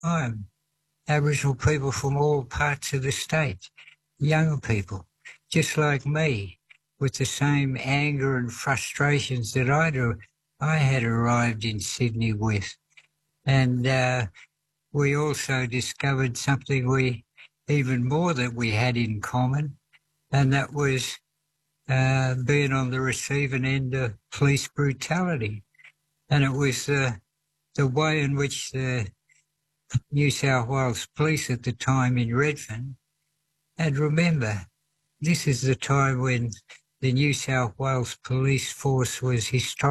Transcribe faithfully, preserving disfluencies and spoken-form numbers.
time. Aboriginal people from all parts of the state, younger people, just like me, with the same anger and frustrations that I'd, I had arrived in Sydney with. And uh, we also discovered something we, even more that we had in common, and that was uh, being on the receiving end of police brutality. And it was uh, the way in which the New South Wales Police at the time in Redfern, and remember, this is the time when the New South Wales Police Force was historic.